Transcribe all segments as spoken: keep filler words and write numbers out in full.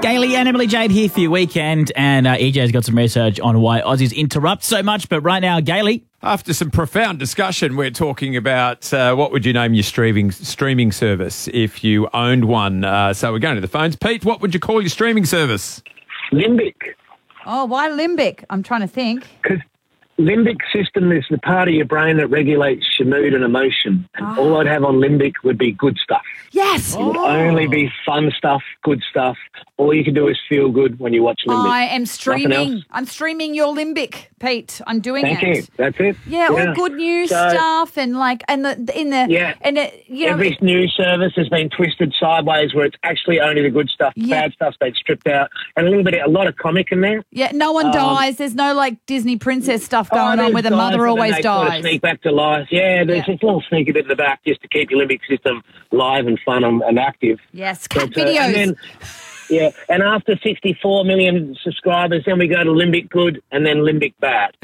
Gailey and Emily Jade here for your weekend, and uh, E J's got some research on why Aussies interrupt so much. But right now, Gailey. After some profound discussion, we're talking about uh, what would you name your streaming streaming service if you owned one. Uh, so we're going to the phones. Pete, what would you call your streaming service? Limbic. Oh, why limbic? I'm trying to think. Because limbic system is the part of your brain that regulates your mood and emotion. And Oh. all I'd have on limbic would be good stuff. Yes. It would only be fun stuff, good stuff. All you can do is feel good when you watch limbic. I am Nothing streaming. else. I'm streaming your limbic, Pete. I'm doing Thank it. you. That's it. Yeah, all good news So, stuff and like and the in the Yeah. and the, you know Every news service has been twisted sideways where it's actually only the good stuff. Yeah. Bad stuff's been stripped out. And a little bit, a lot of comic in there. yeah, no one dies. There's no like Disney princess stuff going Oh, on there's where the guys mother and then always they sort of dies. sneak back to life. Yeah, there's Yeah. this little sneaky bit in the back just to keep your limbic system live and fun and, and active. Yes, cat But, uh, videos. and then, yeah, and after sixty-four million subscribers, then we go to limbic good and then limbic bad.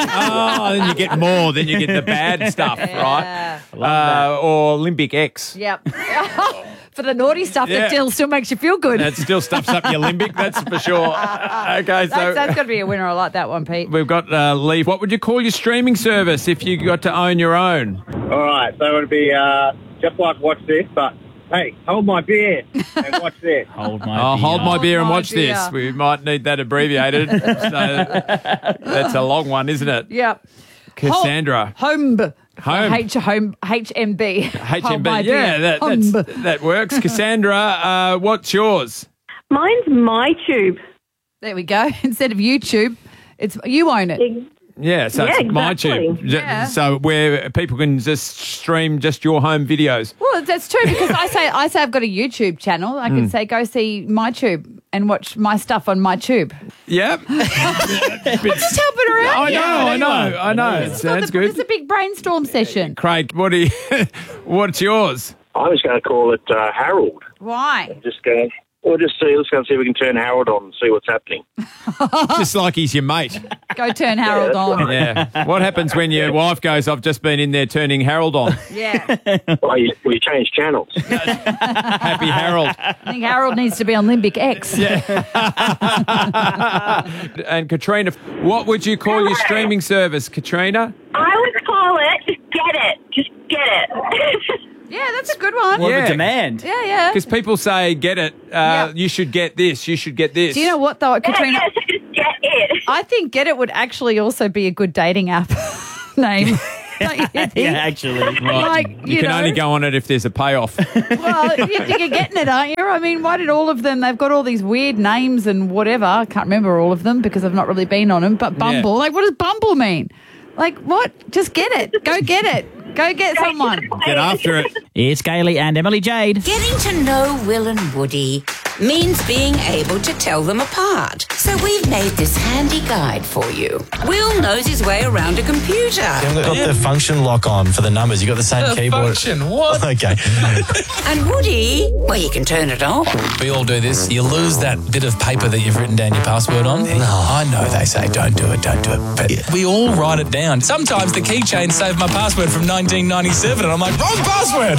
Oh, then you get more. Then you get the bad stuff, right? Uh, or Limbic X. Yep. For the naughty stuff Yeah. that still still makes you feel good. That still stuffs up your limbic, that's for sure. Okay, so that's that's got to be a winner. I like that one, Pete. we've got uh, Lee. What would you call your streaming service if you got to own your own? All right, so it would be uh, just like watch this, but hey, hold my beer and watch this. Hold my I'll hold my Hold beer and my watch beer. this. We might need that abbreviated. So that's a long one, isn't it? Yep. Cassandra. Home. Home. H home H M B. H M B. Yeah, that, that's, that works. Cassandra, uh, what's yours? Mine's MyTube. There we go. Instead of YouTube, it's you own it. Yeah, so Yeah, it's my exactly. tube. J- Yeah. So where people can just stream just your home videos. Well, that's true because I say I say I've got a YouTube channel. I Hmm. can say go see MyTube and watch my stuff on MyTube. Yep. Just helping her out. I know, I know, I know. It sounds It's good. a big brainstorm session. Craig, what do you, what's yours? I was going to call it uh, Harold. Why? Just go. We'll just see. Let's go and see if we can turn Harold on and see what's happening. Just like he's your mate. Go turn Harold that's on. right. Yeah. What happens when your wife goes, I've just been in there turning Harold on? Yeah. Well, you, well, you change channels. Happy Harold. I think Harold needs to be on Limbic X. And Katrina, what would you call your streaming service, Katrina? I would call it just get it. Just get it. Yeah, that's a good one. What Yeah. a demand. Yeah, yeah. Because people say, get it, uh, Yeah. you should get this, you should get this. Do you know what though, Katrina? yeah, so just get it. I think Get It would actually also be a good dating app name. Don't you think? Yeah, actually. Like, You, you, can know, only go on it if there's a payoff. well, you- you're getting it, aren't you? I mean, why did all of them, they've got all these weird names and whatever. I can't remember all of them because I've not really been on them. But Bumble, Yeah. like, what does Bumble mean? Like, what? Just get it. Go get it. Go get someone. Get after it. It's Gailey and Emily Jade. Getting to know Will and Woody means being able to tell them apart. So we've made this handy guide for you. Will knows his way around a computer. You've got the function lock on for the numbers. You got the same keyboard. Function, what? Okay. And Woody, well, you can turn it off. We all do this. You lose that bit of paper that you've written down your password on. I know they say don't do it, don't do it. But we all write it down. Sometimes the keychain saved my password from nineteen ninety-seven and I'm like, wrong password.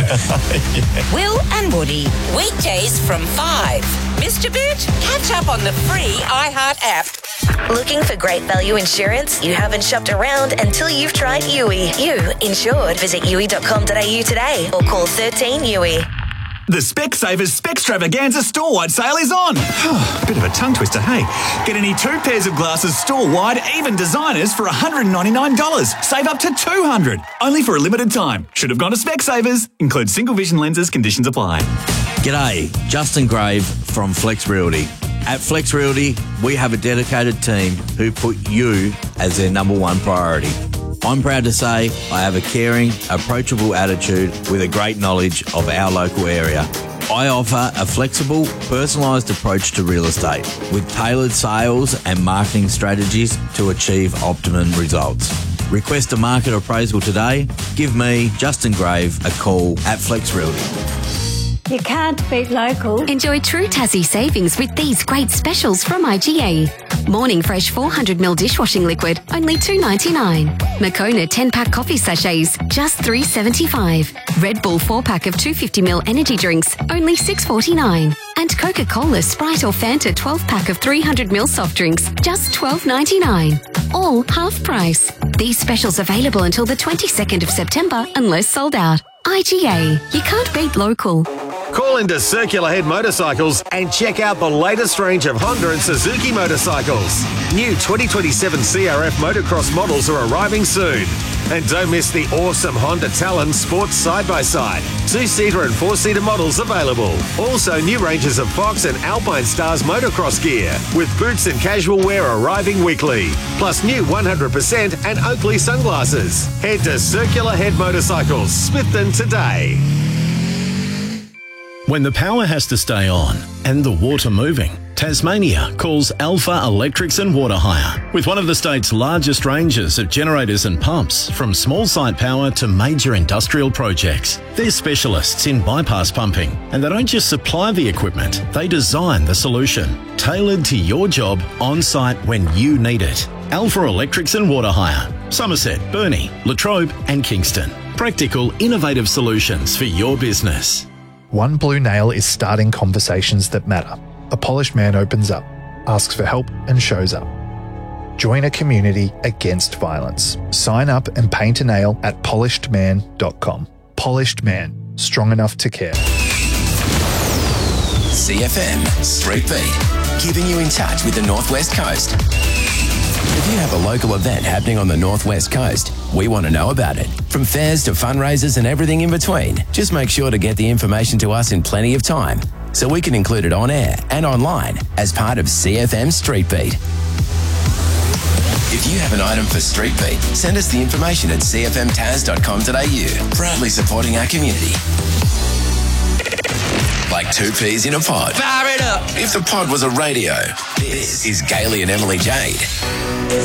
Will and Woody, weekdays from five. Missed a bit? Catch up on the free iHeart app. Looking for great value insurance? You haven't shopped around until you've tried U I. You insured. Visit U I dot com dot A U today or call thirteen U I. The Specsavers Spextravaganza store-wide sale is on. Bit of a tongue twister, hey? Get any two pairs of glasses store-wide, even designers, for one hundred ninety-nine dollars. Save up to two hundred dollars. Only for a limited time. Should have gone to Specsavers. Includes single vision lenses. Conditions apply. G'day, Justin Grave from Flex Realty. At Flex Realty, we have a dedicated team who put you as their number one priority. I'm proud to say I have a caring, approachable attitude with a great knowledge of our local area. I offer a flexible, personalised approach to real estate with tailored sales and marketing strategies to achieve optimum results. Request a market appraisal today. Give me, Justin Grave, a call at Flex Realty. You can't beat local. Enjoy true Tassie savings with these great specials from I G A. Morning Fresh four hundred milliliter dishwashing liquid, only two dollars ninety-nine. Moccona ten pack coffee sachets, just three dollars seventy-five. Red Bull four pack of two hundred fifty milliliter energy drinks, only six dollars forty-nine. And Coca-Cola, Sprite or Fanta twelve pack of three hundred milliliter soft drinks, just twelve ninety-nine. All half price. These specials available until the twenty-second of September unless sold out. I G A. You can't beat local. Call into Circular Head Motorcycles and check out the latest range of Honda and Suzuki motorcycles. New twenty twenty-seven C R F motocross models are arriving soon. And don't miss the awesome Honda Talon Sports Side-by-Side. Two-seater and four-seater models available. Also, new ranges of Fox and Alpine Stars motocross gear, with boots and casual wear arriving weekly. Plus new one hundred percent and Oakley sunglasses. Head to Circular Head Motorcycles, Smithton today. When the power has to stay on and the water moving, Tasmania calls Alpha Electrics and Water Hire. With one of the state's largest ranges of generators and pumps, from small site power to major industrial projects. They're specialists in bypass pumping, and they don't just supply the equipment, they design the solution, tailored to your job on site when you need it. Alpha Electrics and Water Hire. Somerset, Burnie, Latrobe and Kingston. Practical, innovative solutions for your business. One Blue Nail is starting conversations that matter. A polished man opens up, asks for help and shows up. Join a community against violence. Sign up and paint a nail at polished man dot com. Polished Man, strong enough to care. C F M Street Beat, keeping you in touch with the Northwest Coast. If you have a local event happening on the Northwest Coast, we want to know about it. From fairs to fundraisers and everything in between, just make sure to get the information to us in plenty of time so we can include it on air and online as part of C F M Street Beat. If you have an item for Street Beat, send us the information at c f m taz dot com dot a u. Proudly supporting our community. Like two peas in a pod. Fire it up! If the pod was a radio, this is Gailey and Emily Jade.